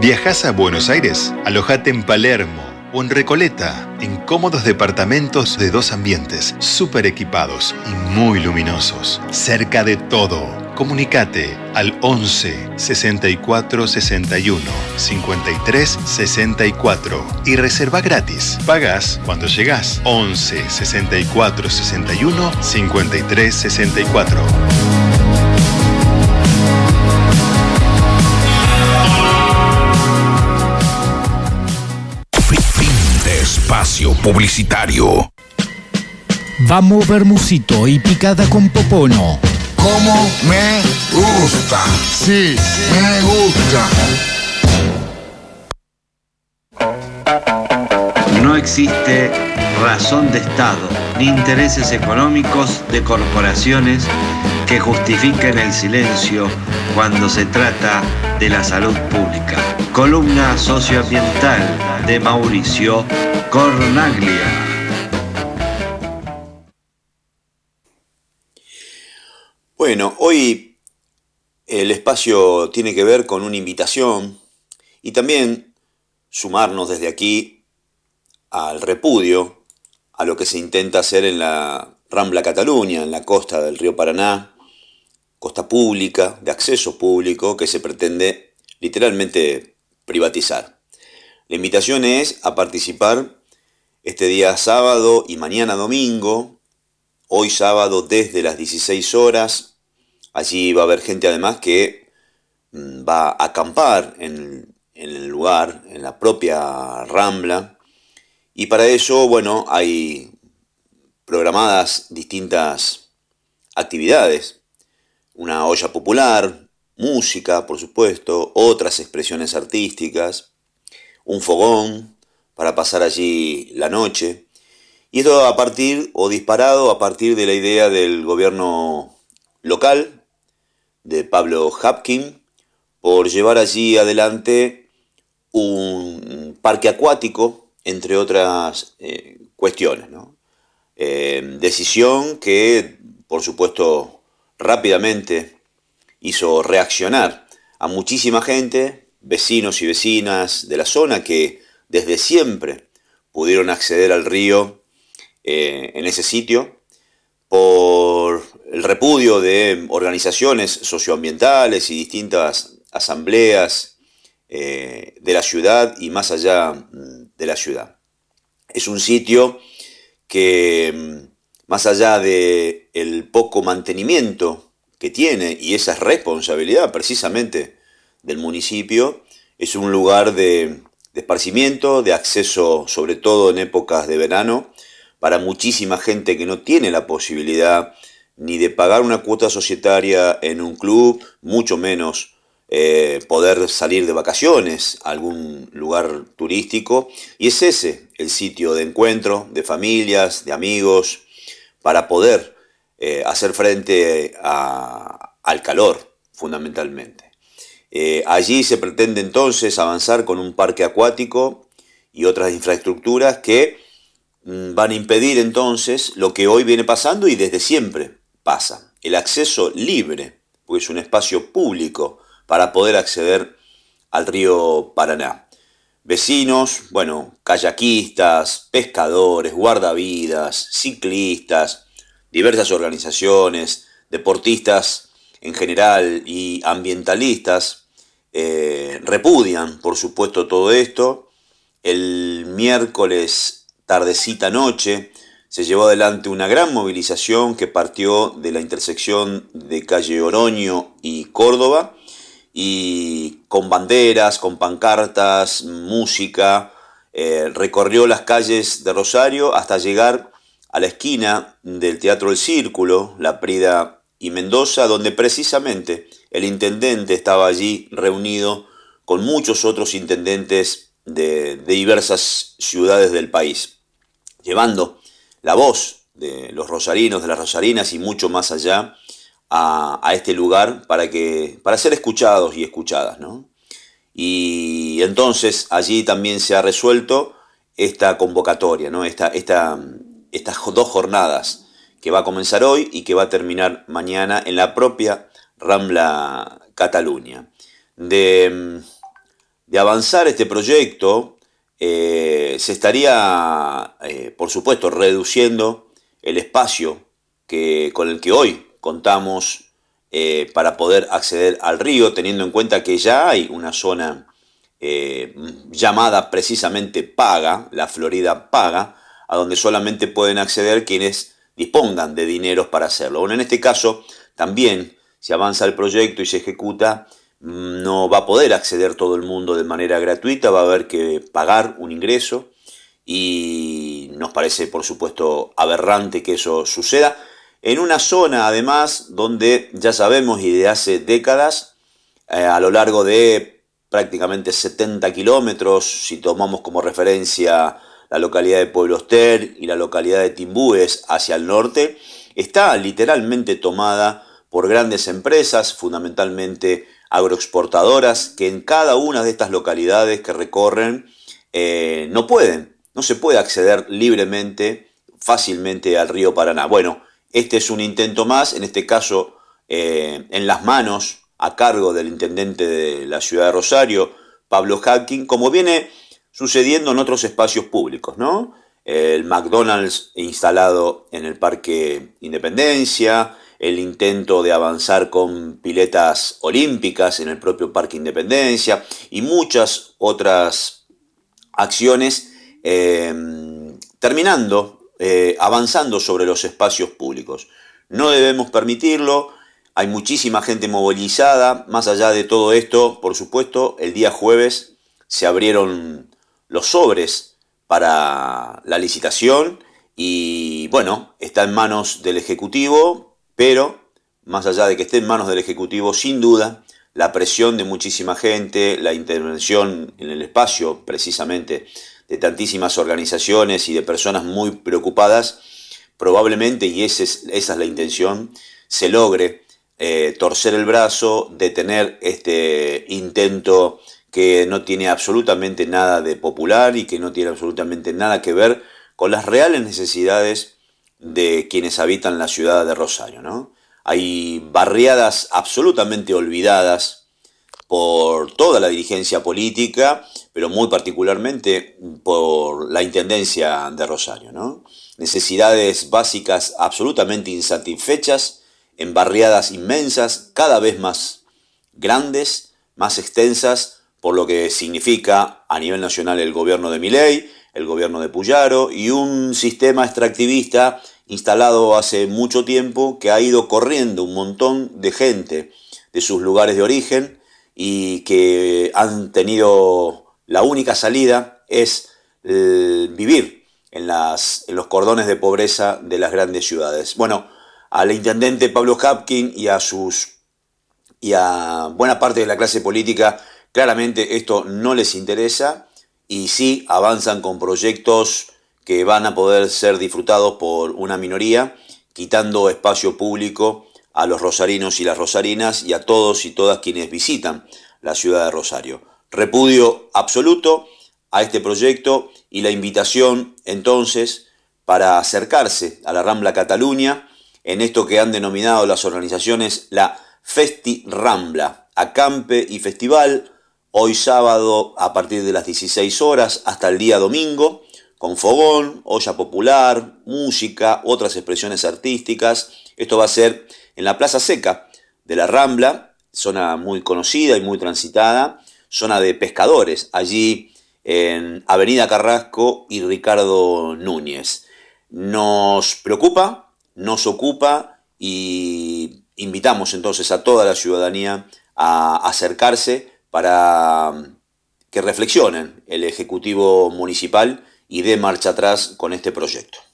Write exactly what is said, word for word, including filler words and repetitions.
¿Viajás a Buenos Aires? Alojate en Palermo o en Recoleta, en cómodos departamentos de dos ambientes, súper equipados y muy luminosos. Cerca de todo. Comunicate al once, sesenta y cuatro, sesenta y uno, cincuenta y tres, sesenta y cuatro y reserva gratis. Pagás cuando llegás. once, sesenta y cuatro, sesenta y uno, cincuenta y tres, sesenta y cuatro. Espacio publicitario. Vamos Bermucito y picada con popono. Como me gusta. Sí, me gusta. No existe razón de Estado ni intereses económicos de corporaciones que justifiquen el silencio cuando se trata de la salud pública. Columna socioambiental de Mauricio Cornaglia. Bueno, hoy el espacio tiene que ver con una invitación y también sumarnos desde aquí al repudio a lo que se intenta hacer en la Rambla Cataluña, en la costa del río Paraná, costa pública, de acceso público, que se pretende literalmente privatizar. La invitación es a participar este día sábado y mañana domingo, hoy sábado desde las dieciséis horas. Allí va a haber gente además que va a acampar en, en el lugar, en la propia Rambla. Y para eso, bueno, hay programadas distintas actividades. Una olla popular, música, por supuesto, otras expresiones artísticas, un fogón para pasar allí la noche. Y esto a partir, o disparado a partir de la idea del gobierno local, de Pablo Hapkin, por llevar allí adelante un parque acuático, entre otras eh, cuestiones, ¿no? Eh, decisión que, por supuesto, rápidamente hizo reaccionar a muchísima gente, vecinos y vecinas de la zona que desde siempre pudieron acceder al río eh, en ese sitio, por el repudio de organizaciones socioambientales y distintas asambleas eh, de la ciudad y más allá de la ciudad. Es un sitio que, más allá del poco mantenimiento que tiene, y esa es responsabilidad precisamente del municipio, es un lugar de, de esparcimiento, de acceso, sobre todo en épocas de verano, para muchísima gente que no tiene la posibilidad ni de pagar una cuota societaria en un club, mucho menos eh, poder salir de vacaciones a algún lugar turístico. Y es ese el sitio de encuentro de familias, de amigos, para poder eh, hacer frente a, al calor, fundamentalmente. Eh, allí se pretende entonces avanzar con un parque acuático y otras infraestructuras que van a impedir entonces lo que hoy viene pasando y desde siempre pasa, el acceso libre, porque es un espacio público para poder acceder al río Paraná. Vecinos, bueno, kayakistas, pescadores, guardavidas, ciclistas, diversas organizaciones, deportistas en general y ambientalistas eh, repudian, por supuesto, todo esto. El miércoles tardecita noche se llevó adelante una gran movilización que partió de la intersección de calle Oroño y Córdoba, y con banderas, con pancartas, música, eh, recorrió las calles de Rosario hasta llegar a la esquina del Teatro El Círculo, La Prida y Mendoza, donde precisamente el intendente estaba allí reunido con muchos otros intendentes de, de diversas ciudades del país, llevando la voz de los rosarinos, de las rosarinas y mucho más allá a, a este lugar para, que, para ser escuchados y escuchadas, ¿no? Y entonces allí también se ha resuelto esta convocatoria, ¿no? Esta, esta, estas dos jornadas que va a comenzar hoy y que va a terminar mañana en la propia Rambla Cataluña. De de avanzar este proyecto, eh, se estaría, eh, por supuesto, reduciendo el espacio que, con el que hoy contamos eh, para poder acceder al río, teniendo en cuenta que ya hay una zona eh, llamada precisamente Paga, la Florida Paga, a donde solamente pueden acceder quienes dispongan de dineros para hacerlo. Bueno, en este caso también, si avanza el proyecto y se ejecuta, no va a poder acceder todo el mundo de manera gratuita, va a haber que pagar un ingreso y nos parece, por supuesto, aberrante que eso suceda en una zona, además, donde ya sabemos y de hace décadas, eh, a lo largo de prácticamente setenta kilómetros, si tomamos como referencia la localidad de Pueblo Ester y la localidad de Timbúes hacia el norte, está literalmente tomada por grandes empresas, fundamentalmente agroexportadoras, que en cada una de estas localidades que recorren eh, no pueden, no se puede acceder libremente, fácilmente al río Paraná. Bueno, este es un intento más, en este caso eh, en las manos, a cargo del intendente de la ciudad de Rosario, Pablo Hapkin, como viene sucediendo en otros espacios públicos, ¿no? El McDonald's instalado en el Parque Independencia, el intento de avanzar con piletas olímpicas en el propio Parque Independencia y muchas otras acciones eh, terminando, eh, avanzando sobre los espacios públicos. No debemos permitirlo, hay muchísima gente movilizada. Más allá de todo esto, por supuesto, el día jueves se abrieron los sobres para la licitación y bueno, está en manos del Ejecutivo, pero más allá de que esté en manos del Ejecutivo, sin duda, la presión de muchísima gente, la intervención en el espacio precisamente de tantísimas organizaciones y de personas muy preocupadas, probablemente, y esa es, esa es la intención, se logre eh, torcer el brazo, detener este intento que no tiene absolutamente nada de popular y que no tiene absolutamente nada que ver con las reales necesidades de quienes habitan la ciudad de Rosario, ¿no? Hay barriadas absolutamente olvidadas por toda la dirigencia política, pero muy particularmente por la Intendencia de Rosario, ¿no? Necesidades básicas absolutamente insatisfechas en barriadas inmensas, cada vez más grandes, más extensas, por lo que significa a nivel nacional el gobierno de Milei, el gobierno de Puyaro y un sistema extractivista instalado hace mucho tiempo que ha ido corriendo un montón de gente de sus lugares de origen y que han tenido la única salida es eh, vivir en, las, en los cordones de pobreza de las grandes ciudades. Bueno, al intendente Pablo Hapkin y a, sus, y a buena parte de la clase política claramente esto no les interesa y sí avanzan con proyectos que van a poder ser disfrutados por una minoría, quitando espacio público a los rosarinos y las rosarinas y a todos y todas quienes visitan la ciudad de Rosario. Repudio absoluto a este proyecto y la invitación entonces para acercarse a la Rambla Cataluña en esto que han denominado las organizaciones la Festi Rambla, acampe y festival, hoy sábado a partir de las dieciséis horas hasta el día domingo, con fogón, olla popular, música, otras expresiones artísticas. Esto va a ser en la Plaza Seca de la Rambla, zona muy conocida y muy transitada, zona de pescadores, allí en Avenida Carrasco y Ricardo Núñez. Nos preocupa, nos ocupa y invitamos entonces a toda la ciudadanía a acercarse para que reflexionen el Ejecutivo Municipal y dé marcha atrás con este proyecto.